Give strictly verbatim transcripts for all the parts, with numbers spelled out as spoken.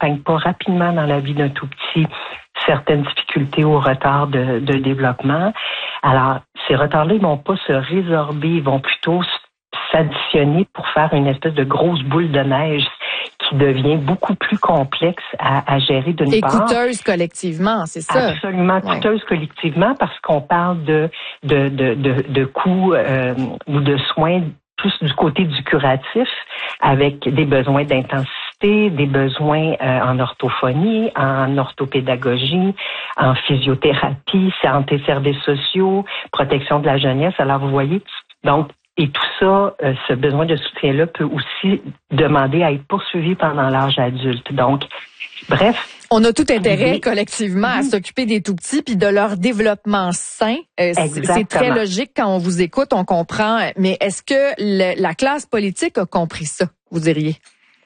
n'accompagne pas rapidement dans la vie d'un tout petit certaines difficultés ou retards de, de développement. Alors, ces retards-là, ils vont pas se résorber, ils vont plutôt s'additionner pour faire une espèce de grosse boule de neige qui devient beaucoup plus complexe à, à gérer d'une Et part. Et coûteuse collectivement, c'est ça? Absolument ouais. Coûteuse collectivement parce qu'on parle de, de, de, de, de coûts euh, ou de soins plus du côté du curatif avec des besoins d'intensité, des besoins euh, en orthophonie, en orthopédagogie, en physiothérapie, santé, services sociaux, protection de la jeunesse. Alors, vous voyez, donc, et tout ça, euh, ce besoin de soutien-là peut aussi demander à être poursuivi pendant l'âge adulte. Donc, bref. On a tout intérêt collectivement à s'occuper des tout-petits puis de leur développement sain. Euh, c'est très logique quand on vous écoute, on comprend. Mais est-ce que le, la classe politique a compris ça, vous diriez?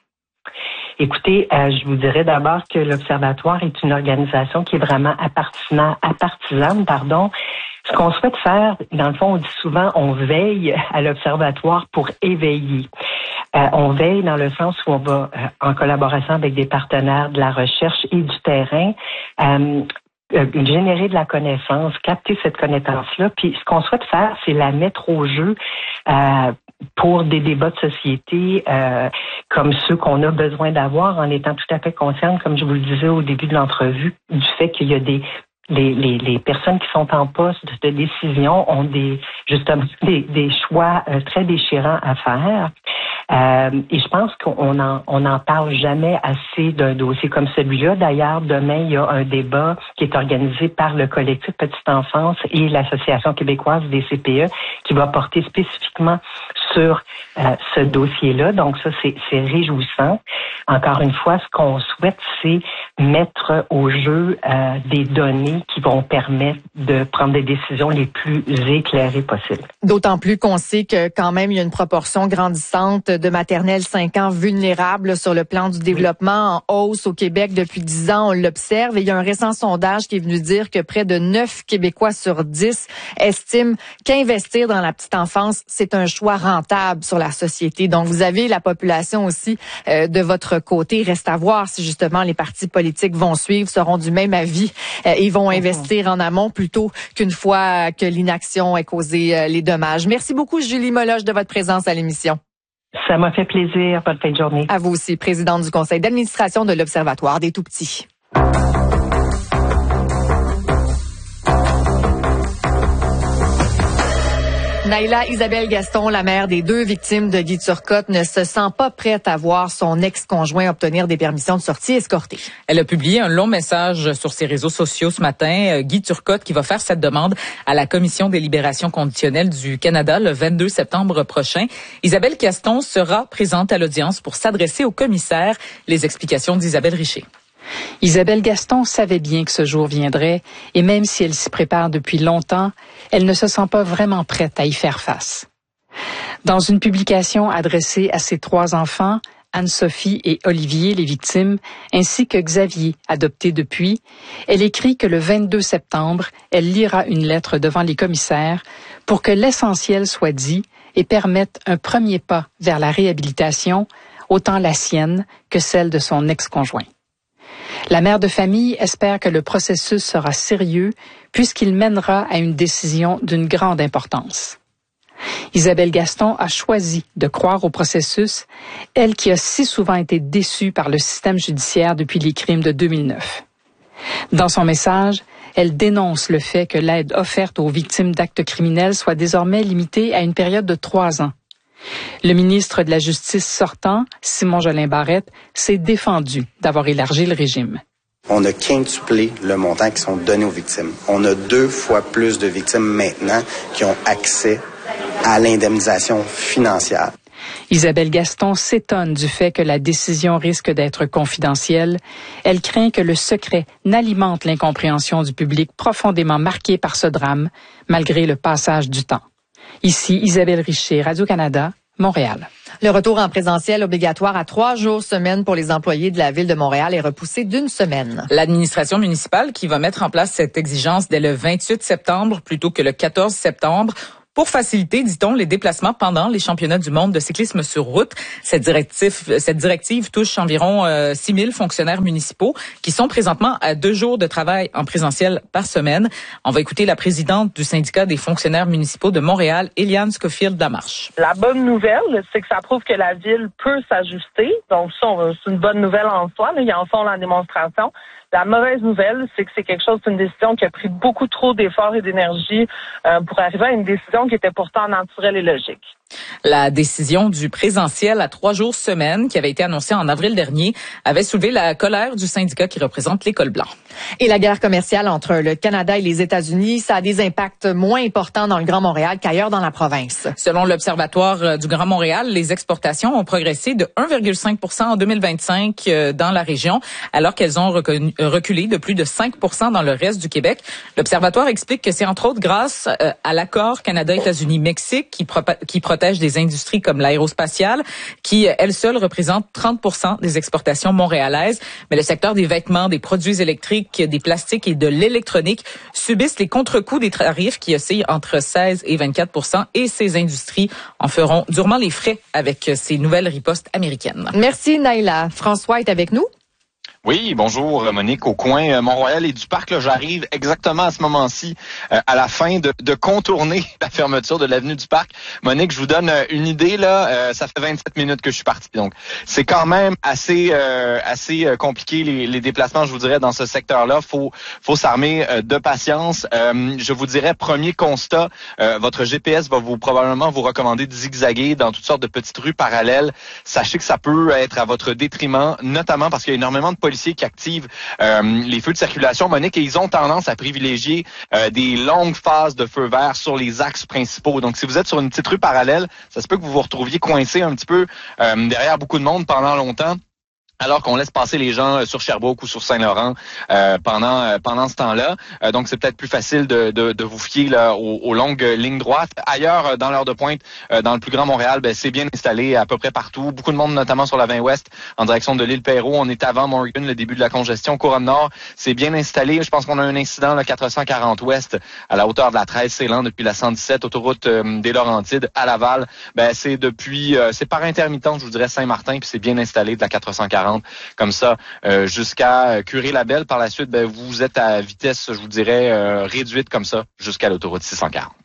Écoutez, euh, je vous dirais d'abord que l'Observatoire est une organisation qui est vraiment apartisane, pardon. Ce qu'on souhaite faire, dans le fond, on dit souvent, on veille à l'Observatoire pour éveiller. Euh, on veille dans le sens où on va, euh, en collaboration avec des partenaires de la recherche et du terrain, euh, euh, générer de la connaissance, capter cette connaissance-là. Puis ce qu'on souhaite faire, c'est la mettre au jeu euh, pour des débats de société euh, comme ceux qu'on a besoin d'avoir en étant tout à fait consciente, comme je vous le disais au début de l'entrevue, du fait qu'il y a des Les, les, les personnes qui sont en poste de décision ont des justement des, des choix euh, très déchirants à faire. Euh, et je pense qu'on en on en parle jamais assez d'un dossier comme celui-là. D'ailleurs, demain, il y a un débat qui est organisé par le collectif Petite Enfance et l'Association québécoise des C P E qui va porter spécifiquement sur euh, ce dossier-là. Donc ça, c'est, c'est réjouissant. Encore une fois, ce qu'on souhaite, c'est mettre au jeu euh, des données qui vont permettre de prendre des décisions les plus éclairées possibles. D'autant plus qu'on sait que quand même, il y a une proportion grandissante de maternelles cinq ans vulnérables sur le plan du développement en hausse au Québec depuis dix ans. On l'observe et il y a un récent sondage qui est venu dire que près de neuf Québécois sur dix estiment qu'investir dans la petite enfance, c'est un choix rentable sur la société. Donc, vous avez la population aussi euh, de votre côté. Reste à voir si justement les partis politiques vont suivre, seront du même avis euh, et vont investir en amont plutôt qu'une fois que l'inaction ait causé euh, les dommages. Merci beaucoup, Julie Meloche, de votre présence à l'émission. Ça m'a fait plaisir. Bonne fin de journée. À vous aussi, présidente du conseil d'administration de l'Observatoire des tout-petits. Naïla Isabelle Gaston, la mère des deux victimes de Guy Turcotte, ne se sent pas prête à voir son ex-conjoint obtenir des permissions de sortie escortées. Elle a publié un long message sur ses réseaux sociaux ce matin. Guy Turcotte qui va faire cette demande à la Commission des libérations conditionnelles du Canada le vingt-deux septembre prochain. Isabelle Gaston sera présente à l'audience pour s'adresser au commissaire. Les explications d'Isabelle Richer. Isabelle Gaston savait bien que ce jour viendrait et même si elle s'y prépare depuis longtemps, elle ne se sent pas vraiment prête à y faire face. Dans une publication adressée à ses trois enfants, Anne-Sophie et Olivier, les victimes, ainsi que Xavier, adopté depuis, elle écrit que le vingt-deux septembre, elle lira une lettre devant les commissaires pour que l'essentiel soit dit et permette un premier pas vers la réhabilitation, autant la sienne que celle de son ex-conjoint. La mère de famille espère que le processus sera sérieux puisqu'il mènera à une décision d'une grande importance. Isabelle Gaston a choisi de croire au processus, elle qui a si souvent été déçue par le système judiciaire depuis les crimes de deux mille neuf. Dans son message, elle dénonce le fait que l'aide offerte aux victimes d'actes criminels soit désormais limitée à une période de trois ans. Le ministre de la Justice sortant, Simon Jolin Barrette, s'est défendu d'avoir élargi le régime. On a quintuplé le montant qui sont donnés aux victimes. On a deux fois plus de victimes maintenant qui ont accès à l'indemnisation financière. Isabelle Gaston s'étonne du fait que la décision risque d'être confidentielle. Elle craint que le secret n'alimente l'incompréhension du public profondément marqué par ce drame, malgré le passage du temps. Ici, Isabelle Richer, Radio-Canada, Montréal. Le retour en présentiel obligatoire à trois jours semaine pour les employés de la Ville de Montréal est repoussé d'une semaine. L'administration municipale qui va mettre en place cette exigence dès le vingt-huit septembre plutôt que le quatorze septembre pour faciliter, dit-on, les déplacements pendant les championnats du monde de cyclisme sur route. Cette directive, cette directive touche environ euh, six mille fonctionnaires municipaux qui sont présentement à deux jours de travail en présentiel par semaine. On va écouter la présidente du syndicat des fonctionnaires municipaux de Montréal, Eliane Scofield-Lamarche. La bonne nouvelle, c'est que ça prouve que la ville peut s'ajuster. Donc ça, c'est une bonne nouvelle en soi. Là, ils en font la démonstration. La mauvaise nouvelle, c'est que c'est quelque chose, c'est une décision qui a pris beaucoup trop d'efforts et d'énergie euh, pour arriver à une décision qui était pourtant naturelle et logique. La décision du présentiel à trois jours semaine, qui avait été annoncée en avril dernier, avait soulevé la colère du syndicat qui représente l'École blanc. Et la guerre commerciale entre le Canada et les États-Unis, ça a des impacts moins importants dans le Grand Montréal qu'ailleurs dans la province. Selon l'Observatoire du Grand Montréal, les exportations ont progressé de un virgule cinq pour cent en deux mille vingt-cinq dans la région, alors qu'elles ont reculé de plus de cinq pour cent dans le reste du Québec. L'Observatoire explique que c'est entre autres grâce à l'accord Canada-États-Unis-Mexique qui, pro- qui protège des industries comme l'aérospatiale, qui, elle seule, représente trente pour cent des exportations montréalaises. Mais le secteur des vêtements, des produits électriques, des plastiques et de l'électronique subissent les contre-coups des tarifs qui oscillent entre seize et vingt-quatre pour cent et ces industries en feront durement les frais avec ces nouvelles ripostes américaines. Merci Naïla. François est avec nous. Oui, bonjour Monique, au coin Mont-Royal et du parc. Là, j'arrive exactement à ce moment-ci, euh, à la fin de, de contourner la fermeture de l'avenue du parc. Monique, je vous donne une idée là. Euh, ça fait vingt-sept minutes que je suis parti, donc c'est quand même assez euh, assez compliqué les, les déplacements, je vous dirais, dans ce secteur-là. Faut faut s'armer euh, de patience. Euh, je vous dirais, premier constat, euh, votre G P S va vous probablement vous recommander de zigzaguer dans toutes sortes de petites rues parallèles. Sachez que ça peut être à votre détriment, notamment parce qu'il y a énormément de policiers qui activent euh, les feux de circulation, Monique, et ils ont tendance à privilégier euh, des longues phases de feu vert sur les axes principaux. Donc, si vous êtes sur une petite rue parallèle, ça se peut que vous vous retrouviez coincé un petit peu euh, derrière beaucoup de monde pendant longtemps, alors qu'on laisse passer les gens sur Sherbrooke ou sur Saint-Laurent euh, pendant euh, pendant ce temps-là. Euh, donc, c'est peut-être plus facile de, de, de vous fier là, aux, aux longues lignes droites. Ailleurs, dans l'heure de pointe, euh, dans le plus grand Montréal, ben, c'est bien installé à peu près partout. Beaucoup de monde, notamment sur la vingt ouest, en direction de l'île Perrot. On est avant Morgan, le début de la congestion. Couronne Nord, c'est bien installé. Je pense qu'on a un incident, le quatre cent quarante ouest, à la hauteur de la treize, c'est lent depuis la cent dix-sept, autoroute euh, des Laurentides à Laval. Ben, c'est depuis, euh, c'est par intermittence, je vous dirais Saint-Martin, puis c'est bien installé de la quatre cent quarante. Comme ça, euh, jusqu'à Curé-Labelle. Par la suite, ben, vous êtes à vitesse, je vous dirais, euh, réduite comme ça, jusqu'à l'autoroute six cent quarante.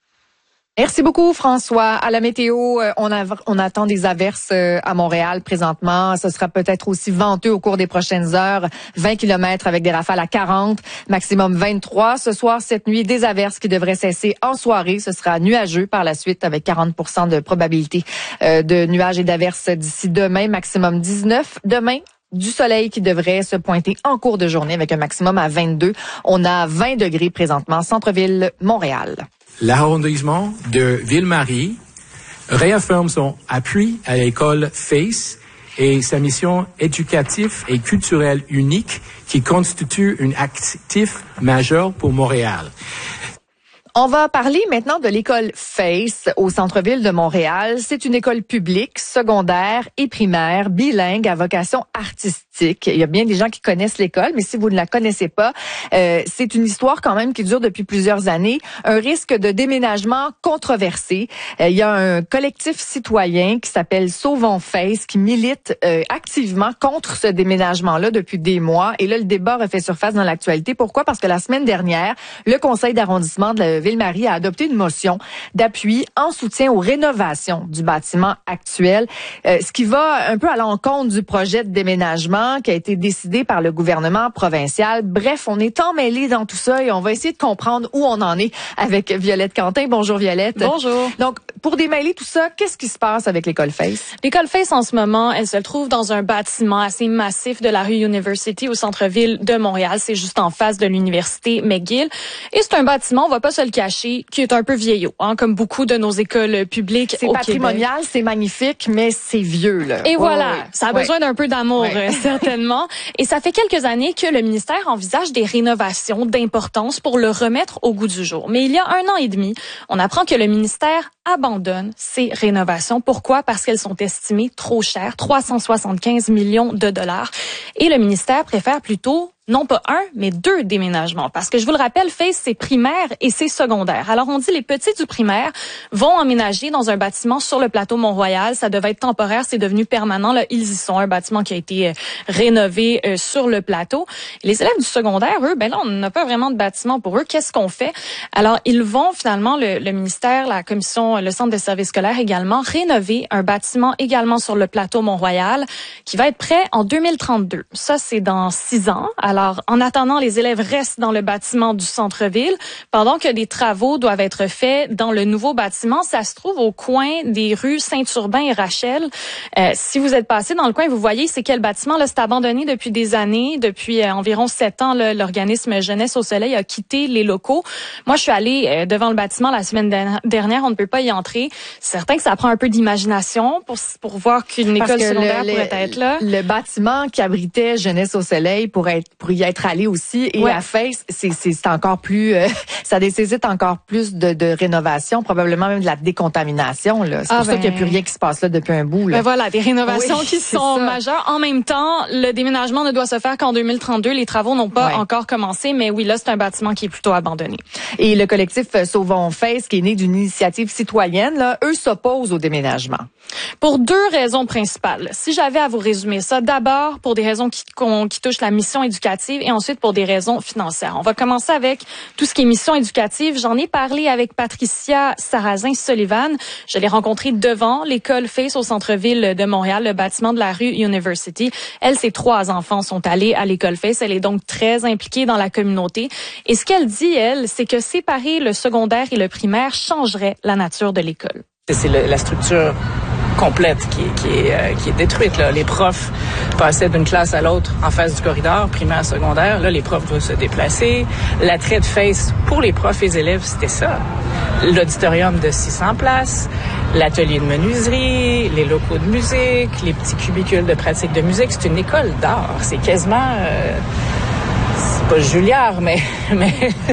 Merci beaucoup, François. À la météo, on, a, on attend des averses à Montréal présentement. Ce sera peut-être aussi venteux au cours des prochaines heures. vingt kilomètres avec des rafales à quarante, maximum vingt-trois. Ce soir, cette nuit, des averses qui devraient cesser en soirée. Ce sera nuageux par la suite avec quarante pour cent de probabilité de nuages et d'averses d'ici demain, maximum dix-neuf. Demain, du soleil qui devrait se pointer en cours de journée avec un maximum à vingt-deux. On a vingt degrés présentement, centre-ville Montréal. L'arrondissement de Ville-Marie réaffirme son appui à l'école FACE et sa mission éducative et culturelle unique qui constitue un actif majeur pour Montréal. On va parler maintenant de l'école FACE au centre-ville de Montréal. C'est une école publique, secondaire et primaire, bilingue à vocation artistique. Il y a bien des gens qui connaissent l'école, mais si vous ne la connaissez pas, euh, c'est une histoire quand même qui dure depuis plusieurs années. Un risque de déménagement controversé. Euh, il y a un collectif citoyen qui s'appelle Sauvons FACE qui milite euh, activement contre ce déménagement-là depuis des mois. Et là, le débat refait surface dans l'actualité. Pourquoi? Parce que la semaine dernière, le conseil d'arrondissement de la Ville-Marie a adopté une motion d'appui en soutien aux rénovations du bâtiment actuel, euh, ce qui va un peu à l'encontre du projet de déménagement qui a été décidé par le gouvernement provincial. Bref, on est emmêlés dans tout ça et on va essayer de comprendre où on en est avec Violette Quentin. Bonjour Violette. Bonjour. Donc, pour démêler tout ça, qu'est-ce qui se passe avec l'école FACE? L'école FACE, en ce moment, elle se trouve dans un bâtiment assez massif de la rue University au centre-ville de Montréal. C'est juste en face de l'université McGill. Et c'est un bâtiment, on va pas se le cacher, qui est un peu vieillot, hein, comme beaucoup de nos écoles publiques au Québec. C'est patrimonial, c'est magnifique, mais c'est vieux, là. Et oh, voilà, oui. ça a ouais. besoin d'un peu d'amour, ouais. certainement. Et ça fait quelques années que le ministère envisage des rénovations d'importance pour le remettre au goût du jour. Mais il y a un an et demi, on apprend que le ministère abandonne ces rénovations. Pourquoi? Parce qu'elles sont estimées trop chères, trois cent soixante-quinze millions de dollars. Et le ministère préfère plutôt non pas un, mais deux déménagements. Parce que je vous le rappelle, Face, c'est primaire et c'est secondaire. Alors, on dit les petits du primaire vont emménager dans un bâtiment sur le plateau Mont-Royal. Ça devait être temporaire, c'est devenu permanent. Là, ils y sont. Un bâtiment qui a été euh, rénové euh, sur le plateau. Les élèves du secondaire, eux, ben là, on n'a pas vraiment de bâtiment pour eux. Qu'est-ce qu'on fait? Alors, ils vont finalement, le, le ministère, la commission, le centre de services scolaires également, rénover un bâtiment également sur le plateau Mont-Royal qui va être prêt en deux mille trente-deux. Ça, c'est dans six ans. Alors, en attendant, les élèves restent dans le bâtiment du centre-ville pendant que des travaux doivent être faits dans le nouveau bâtiment. Ça se trouve au coin des rues Saint-Urbain et Rachel. Euh, si vous êtes passé dans le coin, vous voyez c'est quel bâtiment. Là, c'est abandonné depuis des années. Depuis euh, environ sept ans, là, l'organisme Jeunesse au Soleil a quitté les locaux. Moi, je suis allée euh, devant le bâtiment la semaine dernière. On ne peut pas y entrer. C'est certain que ça prend un peu d'imagination pour pour voir qu'une école secondaire le, pourrait être là. Le bâtiment qui abritait Jeunesse au Soleil pour être pour y être allé aussi et ouais. à Face, c'est c'est, c'est encore plus euh, ça nécessite encore plus de, de rénovation, probablement même de la décontamination là. C'est ah pour ben, ça qu'il n'y a plus rien qui se passe là depuis un bout là. Ben voilà, des rénovations oui, qui sont ça. majeures. En même temps, le déménagement ne doit se faire qu'en deux mille trente-deux. Les travaux n'ont pas ouais. encore commencé, mais oui, là, c'est un bâtiment qui est plutôt abandonné. Et le collectif Sauvons Face, qui est né d'une initiative citoyenne, là, eux s'opposent au déménagement. Pour deux raisons principales. Si j'avais à vous résumer ça, d'abord pour des raisons qui, qui touchent la mission éducative et ensuite pour des raisons financières. On va commencer avec tout ce qui est mission éducative. J'en ai parlé avec Patricia Sarrazin-Sullivan. Je l'ai rencontrée devant l'école Face au centre-ville de Montréal, le bâtiment de la rue University. Elle, ses trois enfants sont allés à l'école Face. Elle est donc très impliquée dans la communauté. Et ce qu'elle dit, elle, c'est que séparer le secondaire et le primaire changerait la nature de l'école. C'est le, la structure complète qui est, qui est, euh, qui est détruite. Là. Les profs passaient d'une classe à l'autre en face du corridor, primaire, secondaire. Là, les profs doivent se déplacer. L'attrait de Face pour les profs et les élèves, c'était ça. L'auditorium de six cents places, l'atelier de menuiserie, les locaux de musique, les petits cubicules de pratique de musique. C'est une école d'art. C'est quasiment... Euh, c'est pas Juilliard, mais, mais,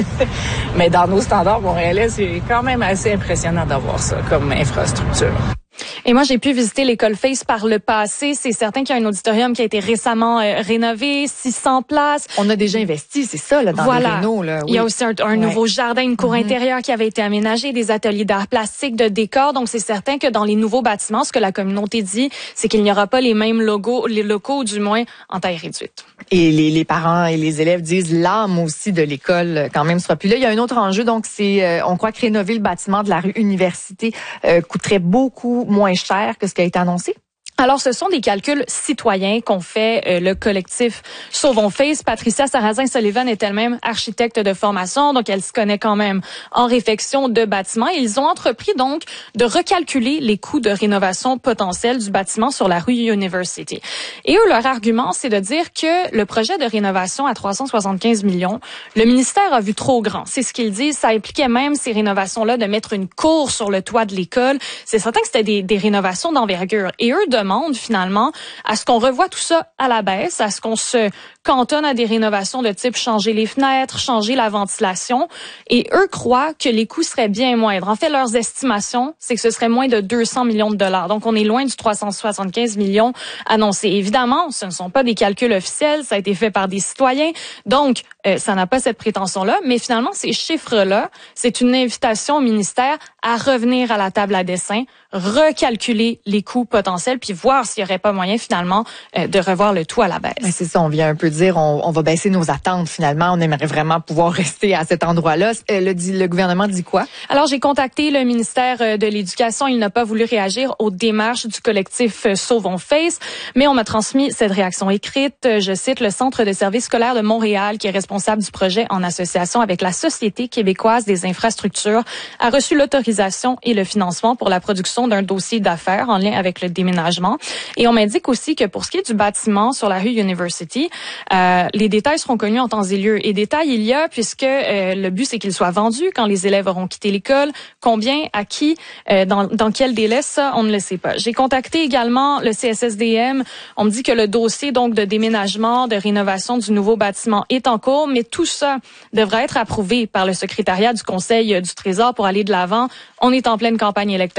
mais dans nos standards montréalais, c'est quand même assez impressionnant d'avoir ça comme infrastructure. Et moi, j'ai pu visiter l'école Face par le passé. C'est certain qu'il y a un auditorium qui a été récemment euh, rénové, six cents places. On a déjà investi, c'est ça, là, dans voilà. les rénaux, là. Oui. Il y a aussi un, un ouais. nouveau jardin, une cour mm-hmm. intérieure qui avait été aménagée, des ateliers d'art plastique, de décor. Donc, c'est certain que dans les nouveaux bâtiments, ce que la communauté dit, c'est qu'il n'y aura pas les mêmes logos, les locaux, du moins, en taille réduite. Et les, les parents et les élèves disent l'âme aussi de l'école, quand même, sera plus là. Il y a un autre enjeu, donc, c'est, euh, on croit que rénover le bâtiment de la rue Université euh, coûterait beaucoup moins cher que ce qui a été annoncé? Alors, ce sont des calculs citoyens qu'ont fait euh, le collectif Sauvons Face. Patricia Sarrazin-Sullivan est elle-même architecte de formation, donc elle se connaît quand même en réfection de bâtiments. Ils ont entrepris donc de recalculer les coûts de rénovation potentiels du bâtiment sur la rue University. Et eux, leur argument, c'est de dire que le projet de rénovation à trois cent soixante-quinze millions, le ministère a vu trop grand. C'est ce qu'ils disent. Ça impliquait même ces rénovations-là de mettre une cour sur le toit de l'école. C'est certain que c'était des, des rénovations d'envergure. Et eux demandent finalement à ce qu'on revoie tout ça à la baisse, à ce qu'on se cantonne à des rénovations de type changer les fenêtres, changer la ventilation. Et eux croient que les coûts seraient bien moindres. En fait, leurs estimations, c'est que ce serait moins de deux cents millions de dollars. Donc, on est loin du trois cent soixante-quinze millions annoncés. Évidemment, ce ne sont pas des calculs officiels. Ça a été fait par des citoyens. Donc, euh, ça n'a pas cette prétention-là. Mais finalement, ces chiffres-là, c'est une invitation au ministère à revenir à la table à dessin, recalculer les coûts potentiels, puis voir s'il n'y aurait pas moyen, finalement, euh, de revoir le tout à la baisse. Mais c'est ça, on vient un peu dire, on, on va baisser nos attentes, finalement. On aimerait vraiment pouvoir rester à cet endroit-là. Euh, le, le gouvernement dit quoi? Alors, j'ai contacté le ministère de l'Éducation. Il n'a pas voulu réagir aux démarches du collectif Sauvons Face, mais on m'a transmis cette réaction écrite. Je cite, le Centre de services scolaires de Montréal, qui est responsable du projet en association avec la Société québécoise des infrastructures, a reçu l'autorisation et le financement pour la production d'un dossier d'affaires en lien avec le déménagement. Et on m'indique aussi que pour ce qui est du bâtiment sur la rue University, euh, les détails seront connus en temps et lieu. Et détails il y a puisque euh, le but c'est qu'il soit vendu quand les élèves auront quitté l'école. Combien, à qui, euh, dans, dans quel délai, ça, on ne le sait pas. J'ai contacté également le C S S D M. On me dit que le dossier donc de déménagement, de rénovation du nouveau bâtiment est en cours, mais tout ça devra être approuvé par le secrétariat du Conseil du Trésor pour aller de l'avant. On est en pleine campagne électorale.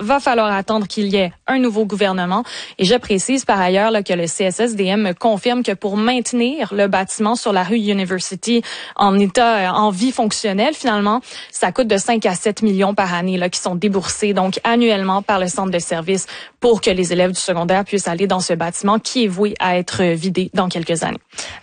va falloir attendre qu'il y ait un nouveau gouvernement. Et je précise par ailleurs là, que le C S S D M me confirme que pour maintenir le bâtiment sur la rue University en état, en vie fonctionnelle, finalement, ça coûte de cinq à sept millions par année là, qui sont déboursés donc annuellement par le centre de service pour que les élèves du secondaire puissent aller dans ce bâtiment qui est voué à être vidé dans quelques années.